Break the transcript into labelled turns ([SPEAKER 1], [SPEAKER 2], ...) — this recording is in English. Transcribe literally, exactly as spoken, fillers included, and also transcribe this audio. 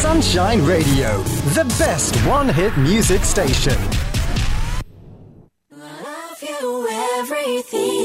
[SPEAKER 1] Sunshine Radio, the best one-hit music station.
[SPEAKER 2] I love you, everything.